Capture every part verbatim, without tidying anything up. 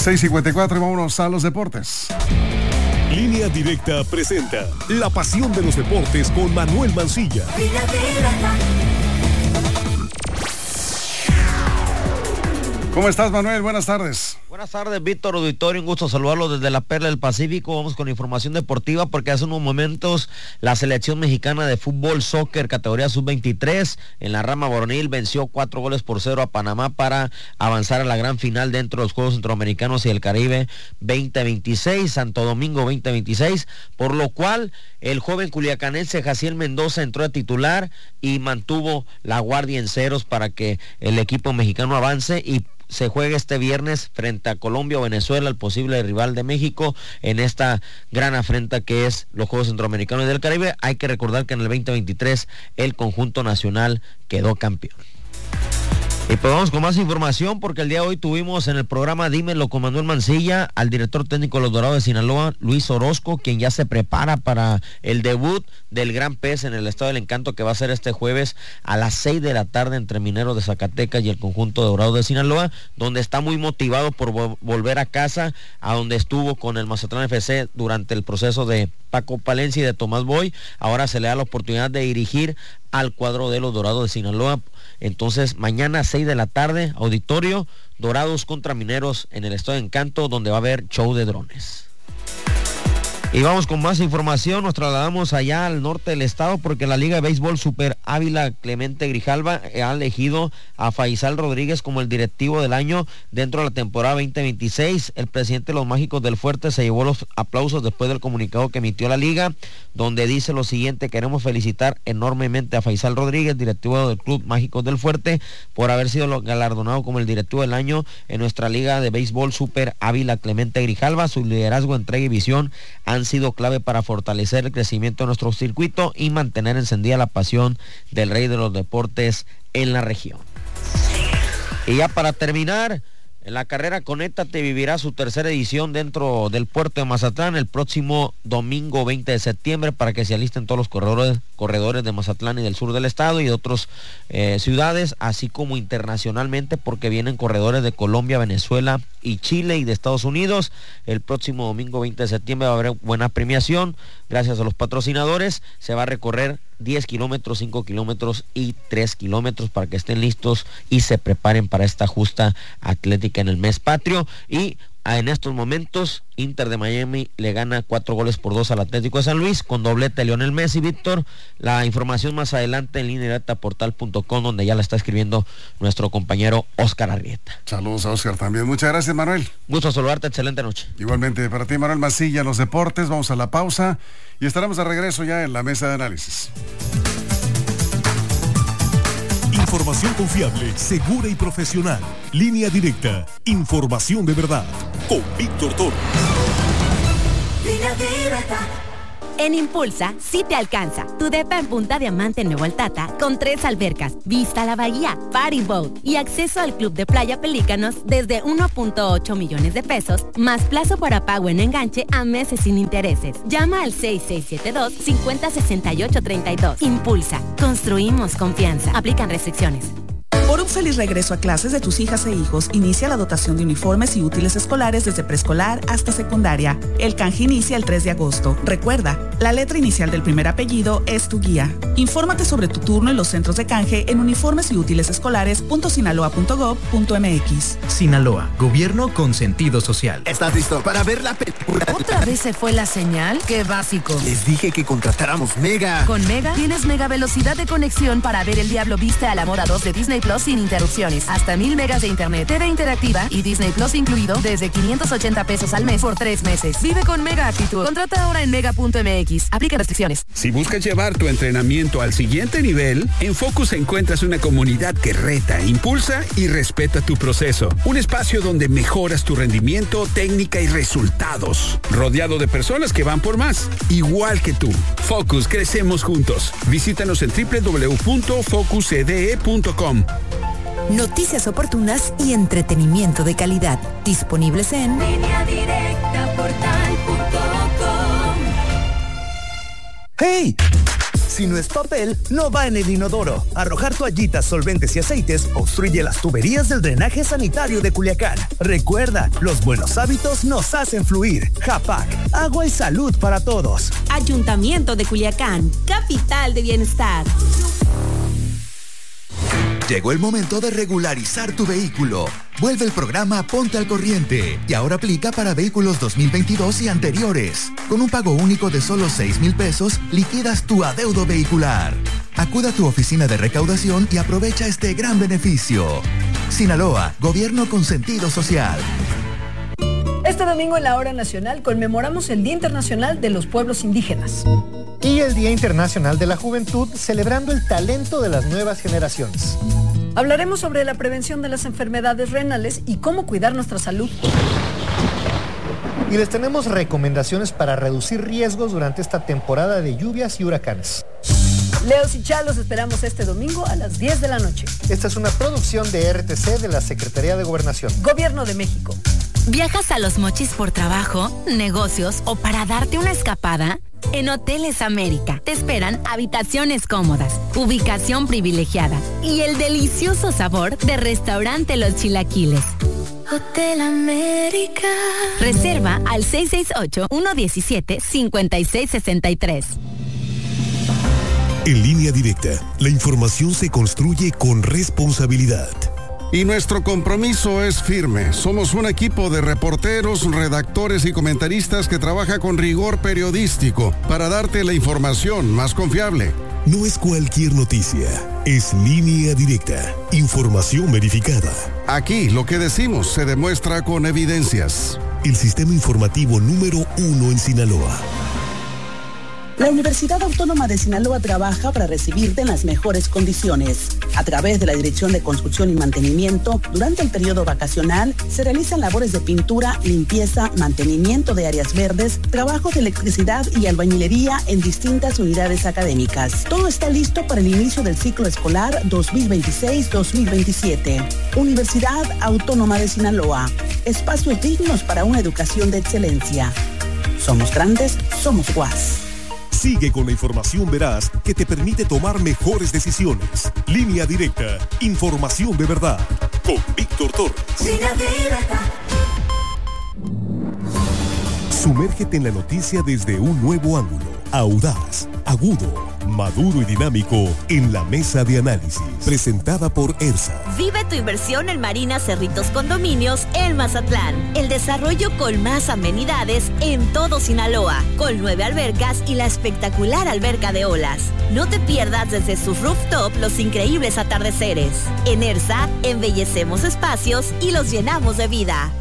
seis cincuenta y cuatro y vámonos a los deportes. Línea Directa presenta La Pasión de los Deportes con Manuel Mancilla. ¿Cómo estás, Manuel? Buenas tardes. Buenas tardes, Víctor Auditorio, un gusto saludarlo desde la Perla del Pacífico. Vamos con información deportiva porque hace unos momentos la selección mexicana de fútbol soccer categoría sub veintitrés en la rama varonil venció cuatro goles por cero a Panamá para avanzar a la gran final dentro de los Juegos Centroamericanos y el Caribe veinte veintiséis, Santo Domingo veinte veintiséis, por lo cual el joven culiacanense Jaciel Mendoza entró a titular y mantuvo la guardia en ceros para que el equipo mexicano avance y se juega este viernes frente a Colombia o Venezuela, el posible rival de México, en esta gran afrenta que es los Juegos Centroamericanos y del Caribe. Hay que recordar que en el veinte veintitrés el conjunto nacional quedó campeón. Y pues vamos con más información porque el día de hoy tuvimos en el programa Dímelo con Manuel Mancilla al director técnico de los Dorados de Sinaloa, Luis Orozco, quien ya se prepara para el debut del Gran Pez en el Estado del Encanto que va a ser este jueves a las seis de la tarde entre Mineros de Zacatecas y el conjunto de Dorados de Sinaloa, donde está muy motivado por vo- volver a casa, a donde estuvo con el Mazatlán F C durante el proceso de Paco Palencia y de Tomás Boy. Ahora se le da la oportunidad de dirigir al cuadro de los Dorados de Sinaloa. Entonces mañana a seis de la tarde, auditorio, Dorados contra Mineros en el Estado de Encanto, donde va a haber show de drones. Y vamos con más información, nos trasladamos allá al norte del estado porque la Liga de Béisbol Super Ávila Clemente Grijalva ha elegido a Faisal Rodríguez como el directivo del año dentro de la temporada veinte veintiséis. El presidente de los Mágicos del Fuerte se llevó los aplausos después del comunicado que emitió la liga, donde dice lo siguiente: queremos felicitar enormemente a Faisal Rodríguez, directivo del Club Mágicos del Fuerte, por haber sido galardonado como el directivo del año en nuestra Liga de Béisbol Super Ávila Clemente Grijalva. Su liderazgo, entrega y visión han sido clave para fortalecer el crecimiento de nuestro circuito y mantener encendida la pasión del rey de los deportes en la región. Y ya para terminar, en la carrera Conéctate vivirá su tercera edición dentro del puerto de Mazatlán el próximo domingo veinte de septiembre para que se alisten todos los corredores, corredores de Mazatlán y del sur del estado y de otras eh, ciudades, así como internacionalmente porque vienen corredores de Colombia, Venezuela y Chile y de Estados Unidos. El próximo domingo veinte de septiembre va a haber buena premiación gracias a los patrocinadores. Se va a recorrer diez kilómetros, cinco kilómetros y tres kilómetros para que estén listos y se preparen para esta justa atlética en el mes patrio. Y en estos momentos Inter de Miami le gana cuatro goles por dos al Atlético de San Luis con doblete de Lionel Messi. Víctor, la información más adelante en línea directa portal punto com, donde ya la está escribiendo nuestro compañero Oscar Arrieta. Saludos a Oscar también. Muchas gracias, Manuel. Gusto saludarte, excelente noche. Igualmente para ti, Manuel Mancilla, en los deportes. Vamos a la pausa y estaremos de regreso ya en la mesa de análisis. Información confiable, segura y profesional. Línea Directa. Información de verdad. Con Víctor Toro. Línea Directa. En Impulsa, sí te alcanza. Tu depa en Punta Diamante, Nuevo Altata, con tres albercas, vista a la bahía, party boat y acceso al club de playa Pelícanos desde uno punto ocho millones de pesos, más plazo para pago en enganche a meses sin intereses. Llama al seis seis siete dos, cinco cero seis ocho tres dos. Impulsa, construimos confianza. Aplican restricciones. Por un feliz regreso a clases de tus hijas e hijos, inicia la dotación de uniformes y útiles escolares desde preescolar hasta secundaria. El canje inicia el tres de agosto. Recuerda, la letra inicial del primer apellido es tu guía. Infórmate sobre tu turno en los centros de canje en uniformes y útiles escolares punto sinaloa punto gob punto mx. Sinaloa, gobierno con sentido social. ¿Estás listo para ver la película? ¿Otra vez se fue la señal? ¡Qué básico! Les dije que contratáramos Mega. Con Mega tienes mega velocidad de conexión para ver El Diablo Viste a la Moda dos de Disney Plus sin interrupciones. Hasta mil megas de internet, T V interactiva y Disney Plus incluido desde quinientos ochenta pesos al mes por tres meses. Vive con Mega Actitud. Contrata ahora en mega punto mx. Aplica restricciones. Si buscas llevar tu entrenamiento al siguiente nivel, en Focus encuentras una comunidad que reta, impulsa y respeta tu proceso. Un espacio donde mejoras tu rendimiento, técnica y resultados. Rodeado de personas que van por más, igual que tú. Focus, crecemos juntos. Visítanos en doble u doble u doble u punto focus c d e punto com. Noticias oportunas y entretenimiento de calidad. Disponibles en Línea Directa portal punto com. ¡Hey! Si no es papel, no va en el inodoro. Arrojar toallitas, solventes y aceites obstruye las tuberías del drenaje sanitario de Culiacán. Recuerda, los buenos hábitos nos hacen fluir. Japac, agua y salud para todos. Ayuntamiento de Culiacán, capital de bienestar. Llegó el momento de regularizar tu vehículo. Vuelve el programa Ponte al Corriente y ahora aplica para vehículos dos mil veintidós y anteriores. Con un pago único de solo seis mil pesos, liquidas tu adeudo vehicular. Acuda a tu oficina de recaudación y aprovecha este gran beneficio. Sinaloa, gobierno con sentido social. Este domingo en la Hora Nacional conmemoramos el Día Internacional de los Pueblos Indígenas. Y el Día Internacional de la Juventud, celebrando el talento de las nuevas generaciones. Hablaremos sobre la prevención de las enfermedades renales y cómo cuidar nuestra salud. Y les tenemos recomendaciones para reducir riesgos durante esta temporada de lluvias y huracanes. Leos y Chalos esperamos este domingo a las diez de la noche. Esta es una producción de R T C de la Secretaría de Gobernación. Gobierno de México. ¿Viajas a Los Mochis por trabajo, negocios o para darte una escapada? En Hoteles América te esperan habitaciones cómodas, ubicación privilegiada y el delicioso sabor de Restaurante Los Chilaquiles. Hotel América. Reserva al seis seis ocho, uno uno siete, cinco seis seis tres. En Línea Directa, la información se construye con responsabilidad. Y nuestro compromiso es firme. Somos un equipo de reporteros, redactores y comentaristas que trabaja con rigor periodístico para darte la información más confiable. No es cualquier noticia, es Línea Directa, información verificada. Aquí lo que decimos se demuestra con evidencias. El sistema informativo número uno en Sinaloa. La Universidad Autónoma de Sinaloa trabaja para recibirte en las mejores condiciones. A través de la Dirección de Construcción y Mantenimiento, durante el periodo vacacional, se realizan labores de pintura, limpieza, mantenimiento de áreas verdes, trabajos de electricidad y albañilería en distintas unidades académicas. Todo está listo para el inicio del ciclo escolar dos mil veintiséis dos mil veintisiete. Universidad Autónoma de Sinaloa. Espacios dignos para una educación de excelencia. Somos grandes, somos U A S. Sigue con la información veraz que te permite tomar mejores decisiones. Línea Directa, información de verdad. Con Víctor Torres. Línea Directa. Sumérgete en la noticia desde un nuevo ángulo. Audaz, agudo, maduro y dinámico en la mesa de análisis. Presentada por ERSA. Vive tu inversión en Marina Cerritos Condominios en Mazatlán. El desarrollo con más amenidades en todo Sinaloa, con nueve albercas y la espectacular alberca de olas. No te pierdas desde su rooftop los increíbles atardeceres. En ERSA, embellecemos espacios y los llenamos de vida.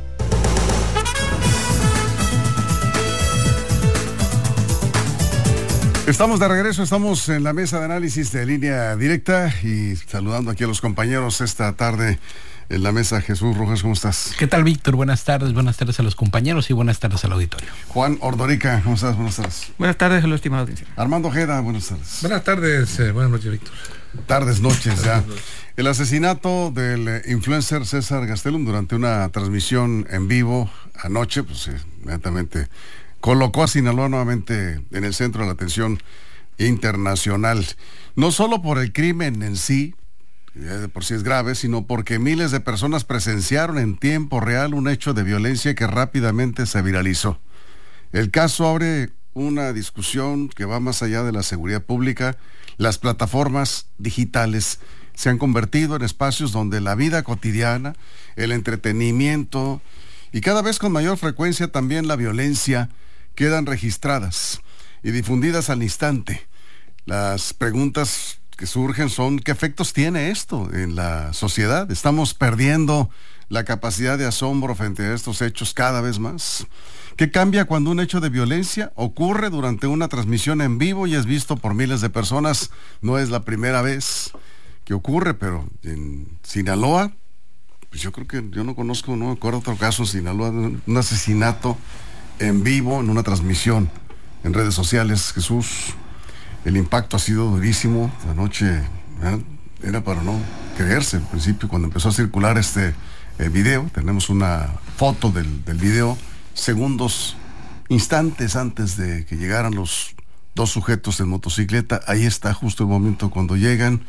Estamos de regreso, estamos en la mesa de análisis de Línea Directa y saludando aquí a los compañeros esta tarde en la mesa. Jesús Rojas, ¿cómo estás? ¿Qué tal, Víctor? Buenas tardes, buenas tardes a los compañeros y buenas tardes al auditorio. Juan Ordorica, ¿cómo estás? Buenas tardes. Buenas tardes, lo estimado audiencia. Armando Ojeda, buenas tardes. Buenas tardes, eh, buenas noches, Víctor. Tardes, noches ya. El asesinato del influencer César Gastelum durante una transmisión en vivo anoche, pues eh, inmediatamente colocó a Sinaloa nuevamente en el centro de la atención internacional. No solo por el crimen en sí, de por sí es grave, sino porque miles de personas presenciaron en tiempo real un hecho de violencia que rápidamente se viralizó. El caso abre una discusión que va más allá de la seguridad pública. Las plataformas digitales se han convertido en espacios donde la vida cotidiana, el entretenimiento y cada vez con mayor frecuencia también la violencia quedan registradas y difundidas al instante. Las preguntas que surgen son: ¿qué efectos tiene esto en la sociedad? ¿Estamos perdiendo la capacidad de asombro frente a estos hechos cada vez más? ¿Qué cambia cuando un hecho de violencia ocurre durante una transmisión en vivo y es visto por miles de personas? No es la primera vez que ocurre, pero en Sinaloa, pues yo creo que yo no conozco, no me acuerdo otro caso en Sinaloa, un asesinato en vivo, en una transmisión en redes sociales. Jesús, el impacto ha sido durísimo. Anoche ¿eh? era para no creerse al principio cuando empezó a circular este eh, video. Tenemos una foto del, del video segundos, instantes antes de que llegaran los dos sujetos en motocicleta. Ahí está justo el momento cuando llegan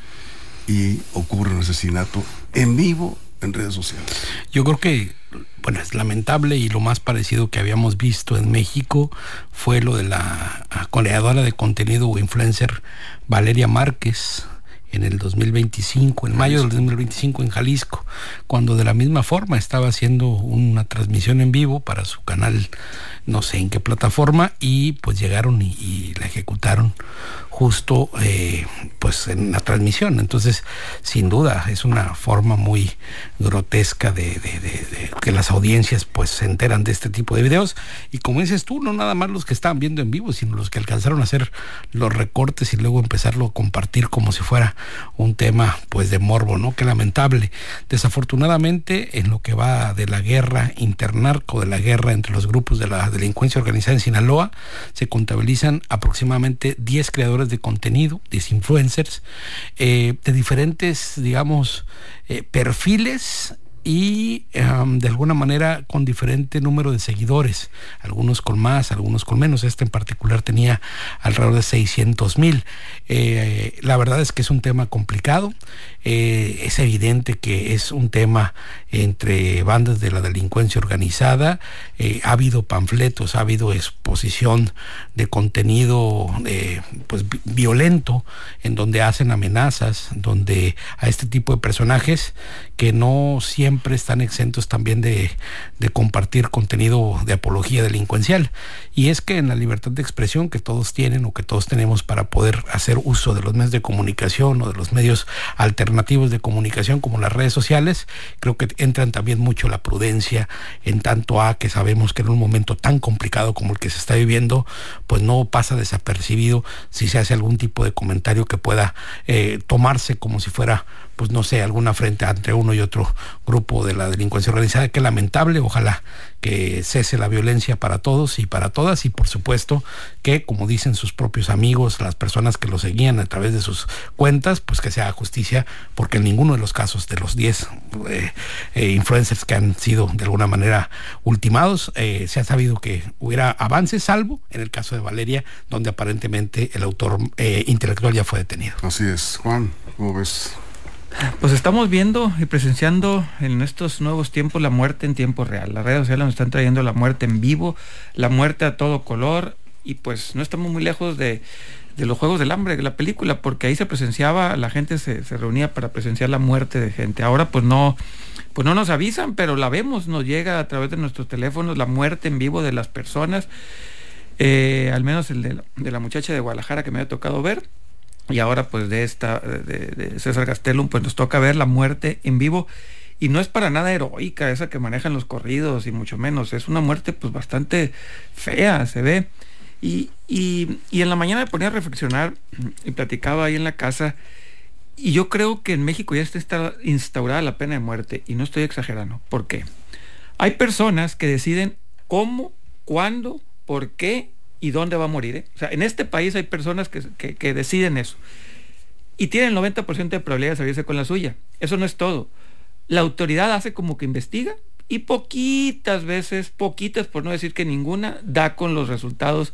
y ocurre un asesinato en vivo en redes sociales. Yo creo que, bueno, es lamentable, y lo más parecido que habíamos visto en México fue lo de la creadora de contenido o influencer Valeria Márquez en el dos mil veinticinco, en mayo del dos mil veinticinco en Jalisco, cuando de la misma forma estaba haciendo una transmisión en vivo para su canal, no sé en qué plataforma, y pues llegaron y, y la ejecutaron justo eh, pues en la transmisión. Entonces, sin duda, es una forma muy grotesca de, de, de, de que las audiencias pues se enteran de este tipo de videos, y como dices tú, no nada más los que estaban viendo en vivo, sino los que alcanzaron a hacer los recortes y luego empezarlo a compartir como si fuera un tema pues de morbo, ¿no? Qué lamentable. Desafortunadamente, en lo que va de la guerra internarco, de la guerra entre los grupos de la delincuencia organizada en Sinaloa, se contabilizan aproximadamente diez creadores de contenido, diez influencers, eh, de diferentes, digamos, eh, perfiles, y um, de alguna manera con diferente número de seguidores, algunos con más, algunos con menos. Este en particular tenía alrededor de seiscientos mil. Eh, la verdad es que es un tema complicado. Eh, es evidente que es un tema entre bandas de la delincuencia organizada. Eh, ha habido panfletos, ha habido exposición de contenido eh, pues violento, en donde hacen amenazas, donde a este tipo de personajes que no siempre están exentos también de, de compartir contenido de apología delincuencial. Y es que en la libertad de expresión que todos tienen o que todos tenemos para poder hacer uso de los medios de comunicación o de los medios alternativos de comunicación como las redes sociales, creo que entran también mucho la prudencia, en tanto a que sabemos que en un momento tan complicado como el que se está viviendo, pues no pasa desapercibido si se hace algún tipo de comentario que pueda eh, tomarse como si fuera, pues no sé, alguna afrenta entre uno y otro grupo de la delincuencia organizada. Qué lamentable. Ojalá que cese la violencia para todos y para todas, y por supuesto que, como dicen sus propios amigos, las personas que lo seguían a través de sus cuentas, pues que se haga justicia, porque en ninguno de los casos de los diez eh, eh, influencers que han sido de alguna manera ultimados, eh, se ha sabido que hubiera avances, salvo en el caso de Valeria, donde aparentemente el autor eh, intelectual ya fue detenido. Así es. Juan, ¿cómo ves? Pues estamos viendo y presenciando en estos nuevos tiempos la muerte en tiempo real. Las redes sociales nos están trayendo la muerte en vivo, la muerte a todo color, y pues no estamos muy lejos de, de los Juegos del Hambre, de la película, porque ahí se presenciaba, la gente se, se reunía para presenciar la muerte de gente. Ahora pues no, pues no nos avisan, pero la vemos, nos llega a través de nuestros teléfonos la muerte en vivo de las personas, eh, al menos el de la, de la muchacha de Guadalajara que me había tocado ver. Y ahora pues de esta, de, de César Gastelum, pues nos toca ver la muerte en vivo, y no es para nada heroica esa que manejan los corridos, y mucho menos, es una muerte pues bastante fea, se ve. Y, y, y en la mañana me ponía a reflexionar y platicaba ahí en la casa, y yo creo que en México ya está instaurada la pena de muerte, y no estoy exagerando. ¿Por qué? Hay personas que deciden cómo, cuándo, por qué y dónde va a morir, ¿eh? O sea, en este país hay personas que, que, que deciden eso, y tienen el noventa por ciento de probabilidad de salirse con la suya. Eso no es todo. La autoridad hace como que investiga, y poquitas veces, poquitas por no decir que ninguna, da con los resultados